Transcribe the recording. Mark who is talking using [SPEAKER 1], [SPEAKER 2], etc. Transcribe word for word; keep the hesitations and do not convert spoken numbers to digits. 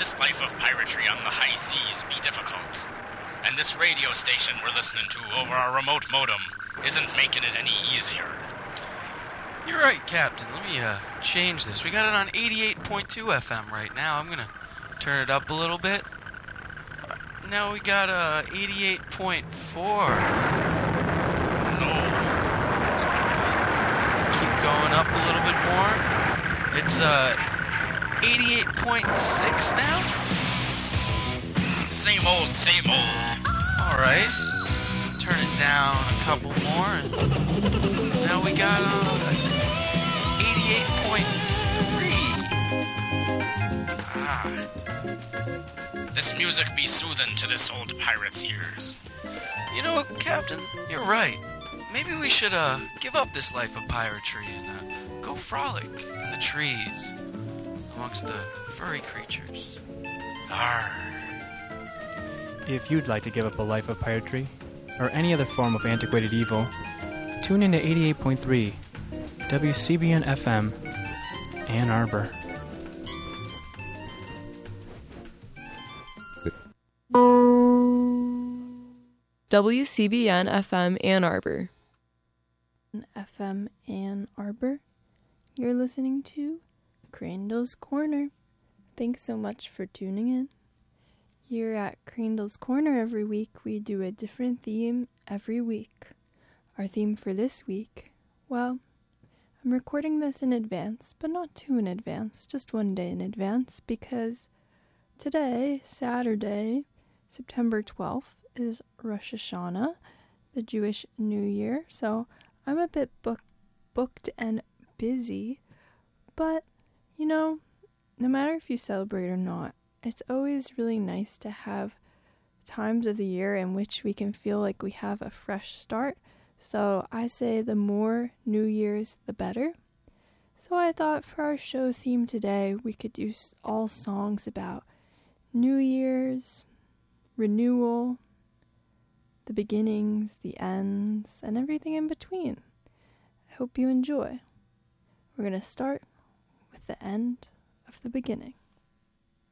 [SPEAKER 1] This life of piratery on the high seas be difficult. And this radio station we're listening to over our remote modem isn't making it any easier.
[SPEAKER 2] You're right, Captain. Let me uh, change this. We got it on eighty-eight point two F M right now. I'm gonna turn it up a little bit. Now we got uh, eighty-eight point four.
[SPEAKER 1] No.
[SPEAKER 2] That's good. Keep going up a little bit more. It's uh, eighty-eight point six now.
[SPEAKER 1] Same old, same old.
[SPEAKER 2] All right. Turn it down a couple more. And now we got uh, eighty-eight point three.
[SPEAKER 1] Ah. This music be soothing to this old pirate's ears.
[SPEAKER 2] You know, Captain, you're right. Maybe we should uh give up this life of piratery and uh, go frolic in the trees amongst the furry creatures.
[SPEAKER 1] Arr.
[SPEAKER 3] If you'd like to give up a life of piratery or any other form of antiquated evil, tune into eighty-eight point three W C B N F M, Ann Arbor.
[SPEAKER 4] W C B N F M Ann Arbor.
[SPEAKER 5] F M Ann Arbor. You're listening to Crandall's Corner. Thanks so much for tuning in. Here at Crandall's Corner every week, we do a different theme every week. Our theme for this week, well, I'm recording this in advance, but not too in advance, just one day in advance, because today, Saturday, September twelfth, is Rosh Hashanah, the Jewish New Year, so I'm a bit book- booked and busy, but, you know, no matter if you celebrate or not, it's always really nice to have times of the year in which we can feel like we have a fresh start, so I say the more New Year's, the better. So I thought for our show theme today, we could do all songs about New Year's, renewal, the beginnings, the ends, and everything in between. I hope you enjoy. We're going to start with the end of the beginning.